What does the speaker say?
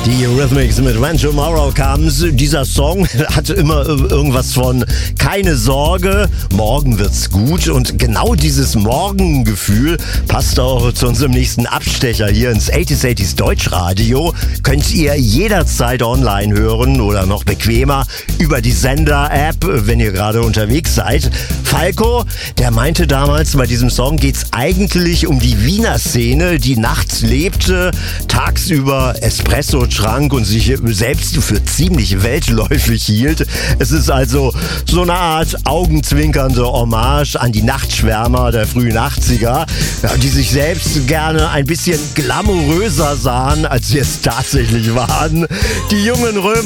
Die Eurythmics mit When Tomorrow Comes. Dieser Song hatte immer irgendwas von keine Sorge, morgen wird's gut. Und genau dieses Morgengefühl passt auch zu unserem nächsten Abstecher hier ins 80s Deutschradio. Könnt ihr jederzeit online hören oder noch bequemer über die Sender-App, wenn ihr gerade unterwegs seid. Falco, der meinte damals, bei diesem Song geht's eigentlich um die Wiener Szene, die nachts lebte, tagsüber Espresso trank und sich selbst für ziemlich weltläufig hielt. Es ist also so eine Art augenzwinkernde Hommage an die Nachtschwärmer der frühen 80er, die sich selbst gerne ein bisschen glamouröser sahen, als sie es tatsächlich waren. Die jungen Römer